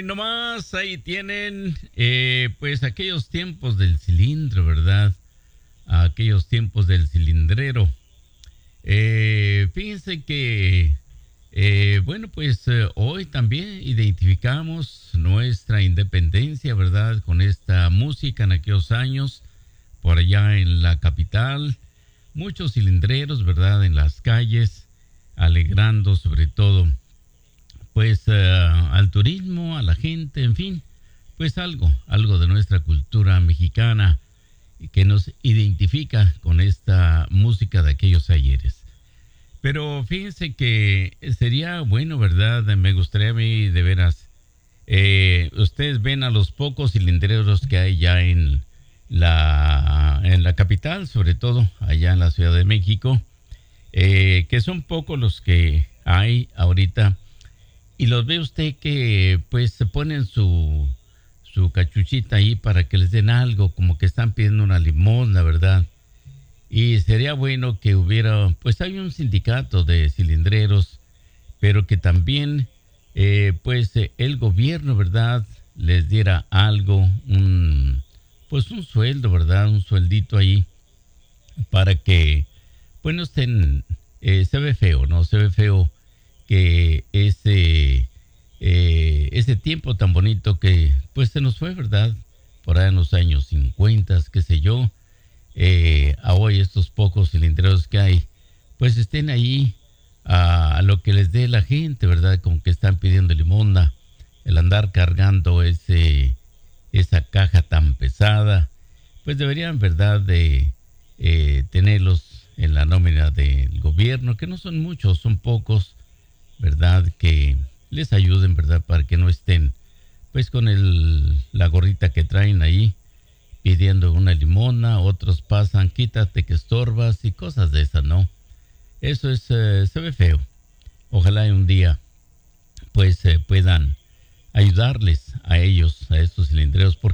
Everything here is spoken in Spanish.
nomás, ahí tienen, pues aquellos tiempos del cilindro, ¿verdad? Aquellos tiempos del cilindrero. Fíjense que, bueno, pues hoy también identificamos nuestra independencia, ¿verdad? Con esta música en aquellos años, por allá en la capital, muchos cilindreros, ¿verdad? En las calles, alegrando sobre todo pues al turismo, a la gente, en fin, pues algo de nuestra cultura mexicana que nos identifica con esta música de aquellos ayeres. Pero fíjense que sería bueno, ¿verdad? Me gustaría a mí de veras, ustedes ven a los pocos cilindreros que hay ya en la capital, sobre todo allá en la Ciudad de México, que son pocos los que hay ahorita. Y los ve usted que pues se ponen su cachuchita ahí para que les den algo, como que están pidiendo una limosna, ¿verdad? Y sería bueno que hubiera, pues hay un sindicato de cilindreros, pero que también el gobierno, ¿verdad? Les diera algo, pues un sueldo, ¿verdad? Un sueldito ahí para que, pues no estén, se ve feo, ¿no? Se ve feo que ese tiempo tan bonito que pues se nos fue, ¿verdad? Por ahí en los años 50, qué sé yo, a hoy estos pocos cilindreros que hay, pues estén ahí a lo que les dé la gente, ¿verdad? Como que están pidiendo limosna, el andar cargando esa caja tan pesada, pues deberían, ¿verdad? De tenerlos en la nómina del gobierno, que no son muchos, son pocos, ¿verdad? Que les ayuden, ¿verdad? Para que no estén, pues, con la gorrita que traen ahí, pidiendo una limona, otros pasan, quítate que estorbas y cosas de esas, ¿no? Eso es, se ve feo. Ojalá un día, pues, puedan ayudarles a ellos, a estos cilindreros,